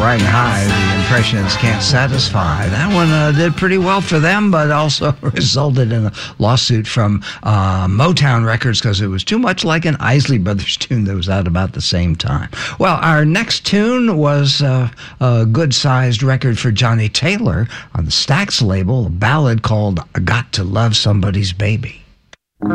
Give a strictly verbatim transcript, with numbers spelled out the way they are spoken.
riding high. The Impressionists Can't Satisfy. That one uh, did pretty well for them, but also resulted in a lawsuit from uh, Motown Records because it was too much like an Isley Brothers tune that was out about the same time. Well, our next tune was uh, a good-sized record for Johnny Taylor on the Stax label, a ballad called I Got to Love Somebody's Baby.